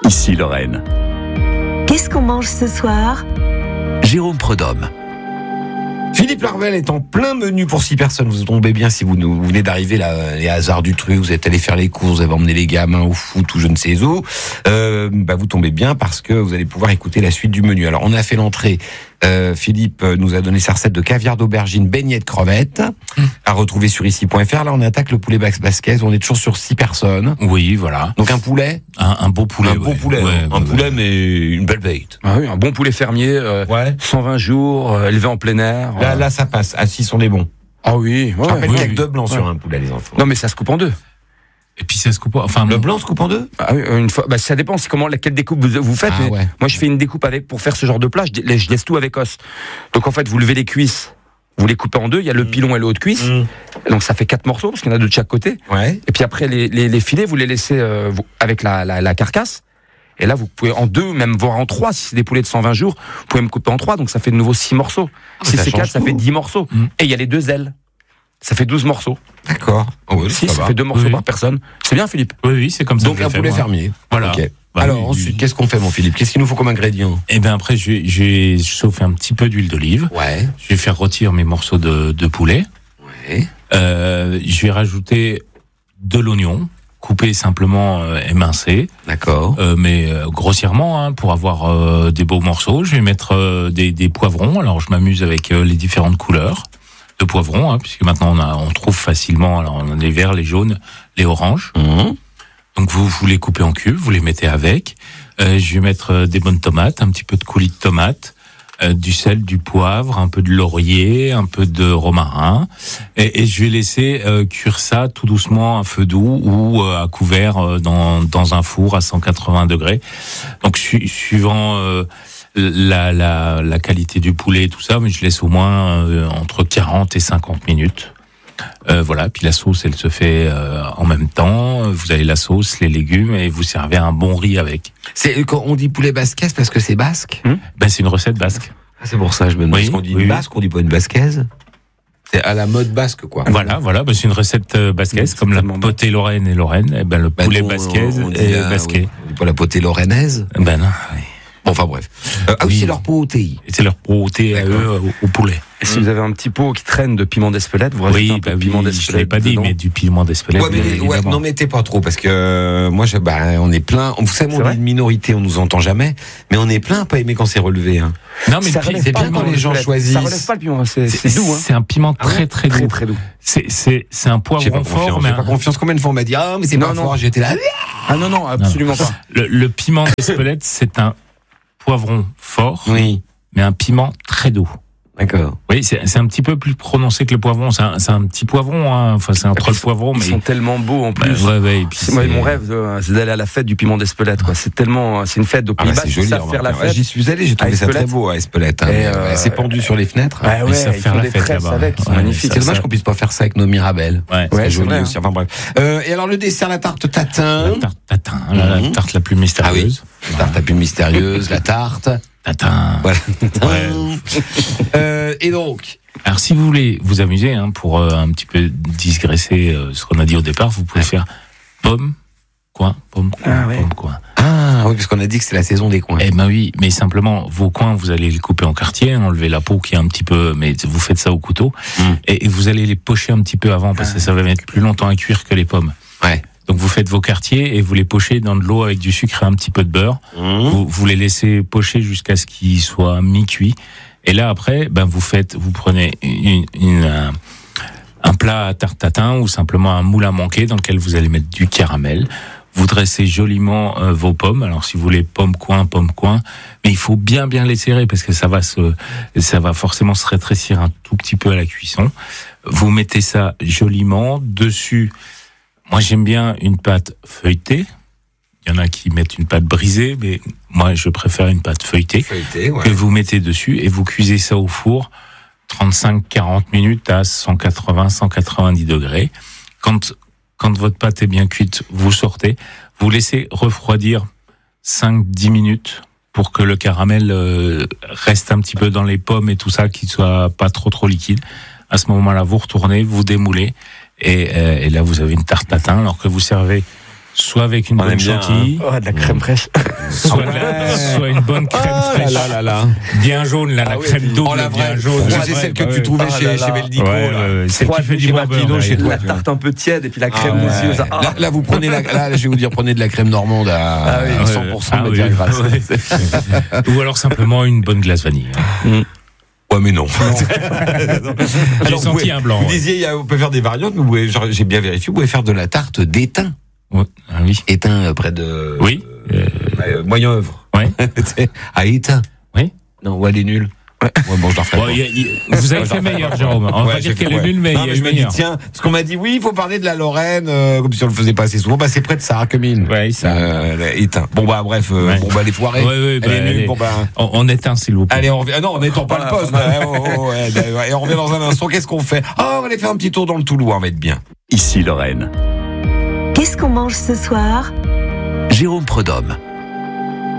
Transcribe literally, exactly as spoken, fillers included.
Ici Lorraine. Qu'est-ce qu'on mange ce soir ? Jérôme Prudhomme. Philippe Larvel est en plein menu pour six personnes. Vous tombez bien si vous, vous venez d'arriver là, les hasards du truc, vous êtes allé faire les courses, vous avez emmené les gamins au foot ou je ne sais où. Euh, bah vous tombez bien parce que vous allez pouvoir écouter la suite du menu. Alors on a fait l'entrée. Euh, Philippe nous a donné sa recette de caviar d'aubergine, beignet de crevettes, mmh. à retrouver sur ici point f r. Là, on attaque le poulet basquez. On est toujours sur six personnes. Oui, voilà. Donc un poulet, un, un beau poulet, un beau ouais. poulet, ouais, un ouais, poulet, ouais. mais une belle bête. Ah oui, un bon poulet fermier, euh, ouais. cent vingt jours, euh, élevé en plein air. Là, euh... là, ça passe. Ah, si, on est bons. Ah oui. Ouais, Je rappelle ouais, qu'il y a oui. que deux blancs ouais. sur un poulet, les enfants. Non, mais ça se coupe en deux. Et puis ça se coupe. Enfin, le blanc se coupe en deux. Ah oui, une fois. Bah, ça dépend. C'est comment, laquelle découpe vous, vous faites. Ah, mais ouais. Moi, je fais une découpe avec pour faire ce genre de plat. Je laisse, je laisse tout avec os. Donc en fait, vous levez les cuisses, vous les coupez en deux. Il y a le pilon et le haut de cuisse. Mmh. Donc ça fait quatre morceaux parce qu'il y en a deux de chaque côté. Ouais. Et puis après, les, les, les filets, vous les laissez euh, vous, avec la, la, la carcasse. Et là, vous pouvez en deux, même voire en trois. Si c'est des poulets de cent vingt jours, vous pouvez me couper en trois. Donc ça fait de nouveau six morceaux. Ah, si c'est quatre, ça tout. fait dix morceaux. Mmh. Et il y a les deux ailes. Ça fait douze morceaux. D'accord. Oh oui, si, ça, ça fait deux morceaux oui. par personne. C'est bien, Philippe. Oui, oui, c'est comme ça. Donc un poulet fermier. Voilà. Okay. Bah, Alors oui, ensuite, oui. qu'est-ce qu'on fait, mon Philippe ? Qu'est-ce qu'il nous faut comme ingrédient ? Eh bien après, je vais, je vais chauffer un petit peu d'huile d'olive. Ouais. Je vais faire rôtir mes morceaux de, de poulet. Ouais. Euh, je vais rajouter de l'oignon, coupé simplement euh, émincé. D'accord. Euh, mais euh, grossièrement, hein, pour avoir euh, des beaux morceaux. Je vais mettre euh, des, des poivrons. Alors je m'amuse avec euh, les différentes couleurs de poivrons, hein, puisque maintenant on, a, on trouve facilement. Alors on a les verts, les jaunes, les oranges. Mmh. Donc vous, vous les coupez en cubes, vous les mettez avec. Euh, je vais mettre euh, des bonnes tomates, un petit peu de coulis de tomates, euh, du sel, du poivre, un peu de laurier, un peu de romarin, et, et je vais laisser euh, cuire ça tout doucement à feu doux ou euh, à couvert euh, dans dans un four à cent quatre-vingts degrés. Donc su, suivant euh, la la la qualité du poulet et tout ça, mais je laisse au moins euh, entre quarante et cinquante minutes. Euh, voilà, puis la sauce, elle se fait euh, en même temps. Vous avez la sauce, les légumes, et vous servez un bon riz avec. C'est quand on dit poulet basquez parce que c'est basque. Hum ben c'est une recette basque. Ah, c'est pour ça, je me demande. Oui, Est-ce qu'on dit oui, une oui. basque, on dit pas une basquaise. C'est à la mode basque, quoi. Voilà, voilà, ben c'est une recette euh, basquaise, Mmh, comme la bon. potée lorraine et lorraine. Et ben le Bah poulet non, basquaise on dit est la- basqué. oui, on dit pas la potée lorrainaise. Ben non, oui. Bon, enfin bref. Euh, ah oui, Oui. c'est leur pot au T I. c'est leur potée à D'accord. eux au, au poulet. Et si vous avez un petit pot qui traîne de piment d'Espelette, vous rajoutez Oui, un peu bah de piment oui, je d'Espelette. l'avais pas dit, dedans. mais du piment d'Espelette. Ouais, mais bien les- ouais, évidemment. n'en mettez pas trop parce que euh, moi, je, bah, on est plein. Vous savez, C'est on vrai est une minorité, on nous entend jamais, mais on est plein à pas aimer quand c'est relevé. Hein. Non, mais Ça le pi- relève c'est pas bien le quand piment les gens d'Espelette. choisissent. Ça relève pas le piment, c'est c'est doux. Hein. c'est un piment très ouais très Très doux. très doux. C'est c'est c'est un J'ai pas poivron fort, confiance. mais J'ai pas un- confiance. Combien de fois on m'a dit ah mais c'est Non, pas non. fort. J'étais là. Ah non non, absolument pas. le, le piment d'Espelette, c'est un poivron fort, Oui. mais un piment très doux. D'accord. Oui, c'est c'est un petit peu plus prononcé que le poivron. C'est un, c'est un petit poivron, hein. Enfin, c'est un Et puis, troll poivron, Ils mais sont tellement beaux en bah, plus. ouais, ouais. Et puis C'est moi, c'est- mon rêve, euh, c'est d'aller à la fête du piment d'Espelette. Quoi. C'est tellement, c'est une fête au Ah Pays bah, Basque. c'est Ils joli. savent faire la remarque. fête. J'y suis allé, j'ai trouvé à ça très Espelette. beau à Espelette. Hein, Et, mais, euh, ouais, c'est pendu sur les fenêtres. Ouais, Ils ouais, savent ils faire font la des fête tresses là-bas. avec, ils sont Ouais, magnifiques. C'est dommage ça- qu'on puisse pas faire ça avec nos Mirabelles. Ouais. C'est Ouais, joli c'est vrai, aussi. Enfin bref. Euh, et alors le dessert, la tarte tatin. La tarte tatin, la, Mhm. la tarte la plus Ah oui. mystérieuse. La tarte la plus mystérieuse, la tarte. Tatin. Voilà. Ouais. Euh, et donc. Alors, si vous voulez vous amuser, hein, pour euh, un petit peu digresser euh, ce qu'on a dit au départ, vous pouvez faire pomme, coin, pomme, coin, Ah ouais. pomme, coin. Ah oui, parce qu'on a dit que c'est la saison des coins. Eh ben oui, mais simplement, vos coins, vous allez les couper en quartiers, enlever la peau qui est un petit peu, mais vous faites ça au couteau, Mm. et, et vous allez les pocher un petit peu avant, parce que ça va mettre plus longtemps à cuire que les pommes. Ouais. Donc vous faites vos quartiers et vous les pochez dans de l'eau avec du sucre et un petit peu de beurre. Mmh. Vous, vous les laissez pocher jusqu'à ce qu'ils soient mi-cuits. Et là après, ben vous faites, vous prenez une, une, un, un plat à tarte tatin ou simplement un moule à manquer dans lequel vous allez mettre du caramel. Vous dressez joliment euh, vos pommes. Alors si vous voulez pomme coin, pomme coin, mais il faut bien bien les serrer parce que ça va se, ça va forcément se rétrécir un tout petit peu à la cuisson. Vous mettez ça joliment dessus. Moi, j'aime bien une pâte feuilletée. Il y en a qui mettent une pâte brisée, mais moi, je préfère une pâte feuilletée Feuilleté, ouais. que vous mettez dessus et vous cuisez ça au four trente-cinq à quarante minutes à cent quatre-vingts à cent quatre-vingt-dix degrés. Quand, quand votre pâte est bien cuite, vous sortez, vous laissez refroidir cinq à dix minutes pour que le caramel euh, reste un petit peu dans les pommes et tout ça, qu'il soit pas trop trop liquide. À ce moment-là, vous retournez, vous démoulez. Et, euh, et là, vous avez une tarte tatin, alors que vous servez Soit avec une On bonne aime bien, chantilly, Oh, de la crème fraîche. soit, de la- soit une bonne crème Ah fraîche. là là là. Bien jaune, là, la Ah oui, crème puis- double, Oh la vraie, bien jaune. c'est la vraie, celle que bah tu ouais. trouvais Ah chez, là là. chez Beldico. Ouais, là. ouais, ouais. Celle Froide, qui fait du chez bon Martino, beurre, chez d'ailleurs. toi. La tarte un peu tiède et puis la crème ouais. délicieuse. Ah, Là, là, vous prenez la, là, je vais vous dire, prenez de la crème normande à, Ah oui. à cent pour cent Ah de oui, matière grasse. ouais. Ou alors simplement une bonne glace vanille. Ouais, mais non. J'ai Alors, vous senti pouvez- un blanc. Vous ouais. disiez, il y a- on peut faire des variantes, mais vous pouvez, genre, j'ai bien vérifié, vous pouvez faire de la tarte d'étain. Ouais. Ah oui. Étain euh, près de. Oui. Euh, euh, Moyen-Œuvre. Ouais. À Étain. Oui. Non, ouais, elle est nulle. Ouais, bon, je la referai Bon, pas. il y a- il y a- vous avez Ouais, fait j'en fais meilleur, pas. Jérôme. On va Ouais, pas j'ai dire fait- qu'elle est ouais. nulle, mais Non, il y a je eu me dis, meilleur. tiens, parce qu'on m'a dit, oui, il faut parler de la Lorraine, euh, comme si on le faisait pas assez souvent. Bah, c'est près de Sarreguemines. Ouais, ça. Euh, Étain. Bon, bah, bref, euh, Ouais. bon, bah, les foirés. Ouais, ouais, elle bah, est nulle. allez. Bon, bah. On, on éteint, s'il vous plaît. Allez, on revient. Ah non, on n'étend pas Voilà, le poste. pas mal. Ouais, oh, oh, ouais, ouais, et on revient dans un instant. Qu'est-ce qu'on fait? Ah, on va aller faire un petit tour dans le Toulouse, on va être bien. Ici Lorraine. Qu'est-ce qu'on mange ce soir? Jérôme Prud'homme.